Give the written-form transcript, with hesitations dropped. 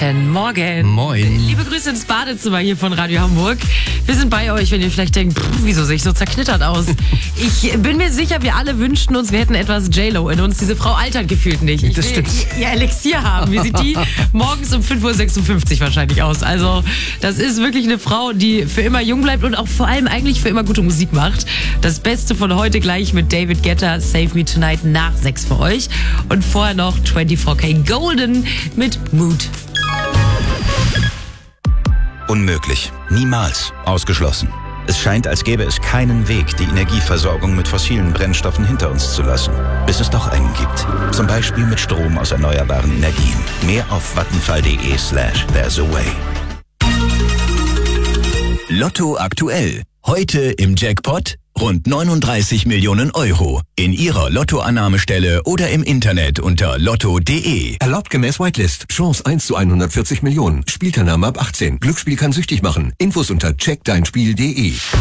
Guten Morgen. Moin. Liebe Grüße ins Badezimmer hier von Radio Hamburg. Wir sind bei euch, wenn ihr vielleicht denkt, wieso sehe ich so zerknittert aus? Ich bin mir sicher, wir alle wünschten uns, wir hätten etwas J-Lo in uns. Diese Frau altert gefühlt nicht. Ich Das will stimmt. ihr Elixier haben. Wie sieht die morgens um 5.56 Uhr wahrscheinlich aus? Also das ist wirklich eine Frau, die für immer jung bleibt und auch vor allem eigentlich für immer gute Musik macht. Das Beste von heute gleich mit David Guetta, Save Me Tonight nach 6 für euch. Und vorher noch 24K Golden mit Mood. Unmöglich. Niemals. Ausgeschlossen. Es scheint, als gäbe es keinen Weg, die Energieversorgung mit fossilen Brennstoffen hinter uns zu lassen. Bis es doch einen gibt. Zum Beispiel mit Strom aus erneuerbaren Energien. Mehr auf vattenfall.de/there's a way. Lotto aktuell. Heute im Jackpot rund 39 Millionen Euro. In Ihrer Lottoannahmestelle oder im Internet unter lotto.de. Erlaubt gemäß Whitelist. Chance 1 zu 140 Millionen. Spielteilnahme ab 18. Glücksspiel kann süchtig machen. Infos unter checkdeinspiel.de.